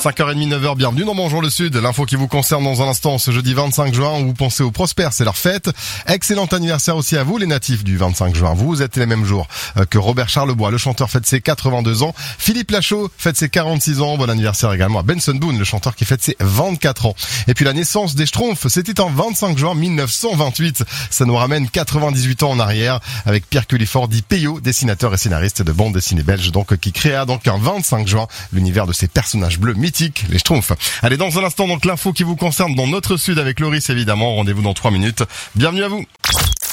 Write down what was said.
5h30, 9h, bienvenue dans Bonjour le Sud. L'info qui vous concerne dans un instant, ce jeudi 25 juin, où vous pensez aux prospères, c'est leur fête. Excellent anniversaire aussi à vous, les natifs du 25 juin. Vous êtes les mêmes jours que Robert Charlebois, le chanteur, fête ses 82 ans. Philippe Lachaud fête ses 46 ans. Bon anniversaire également à Benson Boone, le chanteur qui fête ses 24 ans. Et puis la naissance des Schtroumpfs, c'était en 25 juin 1928. Ça nous ramène 98 ans en arrière, avec Pierre Cullifort, dit Peyo, dessinateur et scénariste de bande dessinée belge, donc, qui créa donc un 25 juin l'univers de ces personnages bleus mythiques, les Schtroumpfs. Allez, dans un instant, donc, l'info qui vous concerne dans notre Sud avec Loris, évidemment. Rendez-vous dans 3 minutes. Bienvenue à vous.